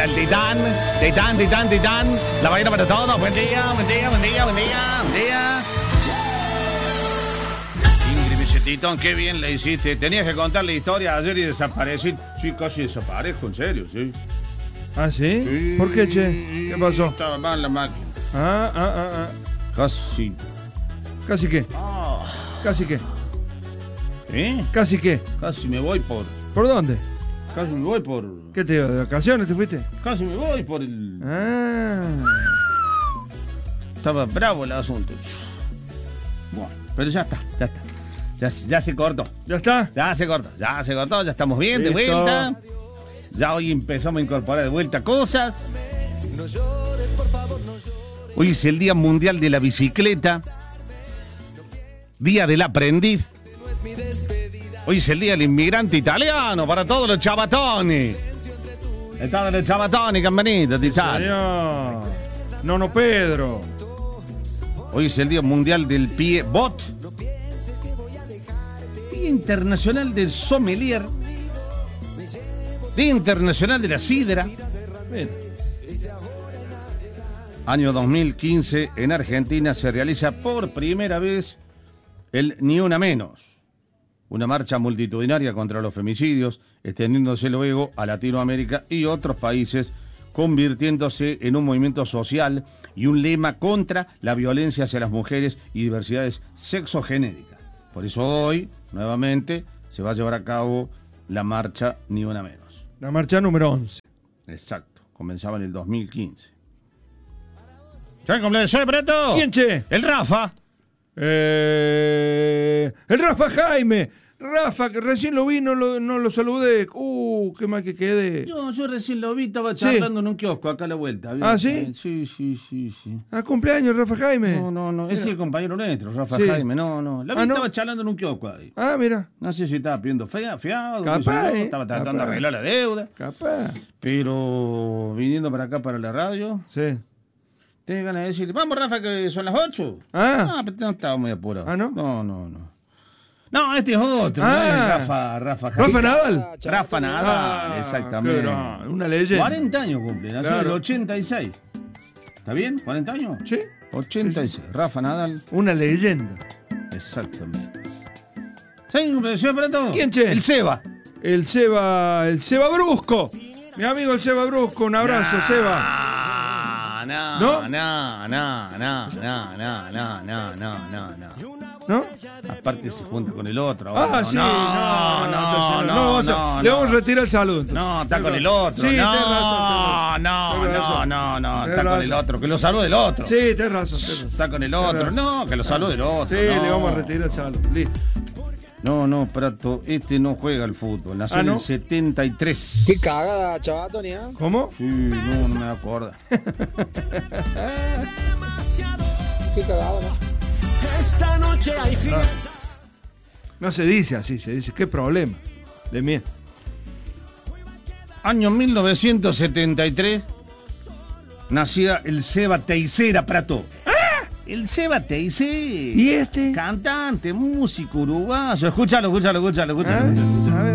el titán. Titán. La ballena para todos. Buen día. Ingrid Titón, qué bien le hiciste. Tenías que contar la historia ayer y desaparecí. Sí, casi desaparezco, en serio, sí. ¿Ah, sí? Sí. ¿Por qué, che? ¿Qué pasó? Estaba mal la máquina. Casi. Casi. ¿Casi qué? ¿Casi qué? ¿Eh? ¿Casi qué? Casi me voy por... ¿Por dónde? Casi me voy por... ¿Qué te iba? ¿De vacaciones te fuiste? Casi me voy por el... Estaba bravo el asunto. Bueno, pero ya está. Ya se cortó. ¿Ya está? Ya se cortó, ya estamos bien, Listo. de vuelta. Ya hoy empezamos a incorporar de vuelta cosas. Hoy es el Día Mundial de la Bicicleta. Día del Aprendiz. Hoy es el Día del Inmigrante Italiano para todos los chavatones. Todos los chavatones que han venido de Italia. Nono Pedro. Hoy es el Día Mundial del Pie Bot. Día Internacional del Sommelier. Día Internacional de la Sidra. Mira. Año 2015, en Argentina se realiza por primera vez el Ni Una Menos. Una marcha multitudinaria contra los femicidios, extendiéndose luego a Latinoamérica y otros países, convirtiéndose en un movimiento social y un lema contra la violencia hacia las mujeres y diversidades sexogenéricas. Por eso hoy, nuevamente, se va a llevar a cabo la marcha Ni Una Menos. La marcha número 11. Exacto, comenzaba en el 2015. ¿Qué cumpleaños hoy, Preto? ¿Quién, che? El Rafa. El Rafa Jaime. Rafa, que recién lo vi, no lo saludé. Qué mal que quedé. Yo recién lo vi, estaba charlando en un kiosco acá a la vuelta. ¿Ah, sí? Sí. Cumpleaños, Rafa Jaime. No, ese es el compañero nuestro, Rafa Sí. Jaime, no. La vi, ¿no? estaba charlando en un kiosco ahí. Mira. No sé si estaba pidiendo fiado, Capaz, estaba tratando de capaz. arreglar la deuda. Capaz. Pero viniendo para acá, para la radio, Sí. tengo ganas de decirle, vamos, Rafa, que son las 8. Pero no estaba muy apurado. ¿No? No. No, este es otro, no es Rafa Jaime. ¿Rafa Nadal? Rafa Nadal, exactamente. Una leyenda. 40 años cumple, nació en el 86. ¿Está bien? ¿40 años? Sí. 86. Rafa Nadal. Una leyenda. Exactamente. ¿Saben cómo se para todo? ¿Quién, che? El Seba. El Seba Brusco. Mi amigo el Seba Brusco, un abrazo, Seba. No. ¿No? Aparte se junta con el otro. Sí. No. Le vamos a retirar el saludo. Entonces. No, está con el otro. Sí, tenés razón. No, está con el otro. Que lo salude el otro. Sí, tenés razón. Está con el otro. No, que lo salude el otro. Sí, le vamos a retirar el saludo. Listo. No, Prato, este no juega al fútbol. Nació en ¿no? el 73. Qué cagada, chavatón, ¿eh? ¿Cómo? Sí, no me acuerdo. Qué cagada, ¿no? Esta noche hay fiesta. No se dice así, se dice, qué problema. De mí. Año 1973. Nacía el Seba Teisera, Prato. El Seba Teisera. ¿Y este? Cantante, músico uruguayo. Escúchalo. A ver.